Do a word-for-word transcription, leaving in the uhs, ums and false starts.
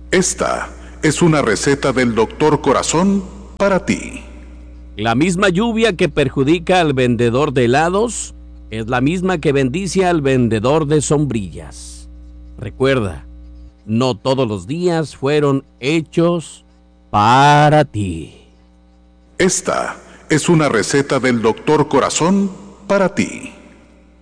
Esta es una receta del doctor Corazón para ti. La misma lluvia que perjudica al vendedor de helados es la misma que bendice al vendedor de sombrillas. Recuerda, no todos los días fueron hechos para ti. Esta es una receta del doctor Corazón para ti.